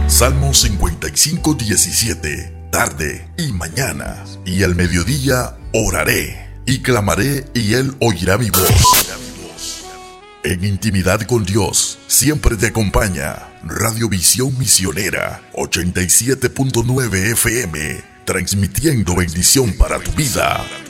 Salmo 55:17. Tarde y mañana y al mediodía oraré y clamaré y Él oirá mi voz. En intimidad con Dios siempre te acompaña Radiovisión Misionera 87.9 FM, transmitiendo bendición para tu vida.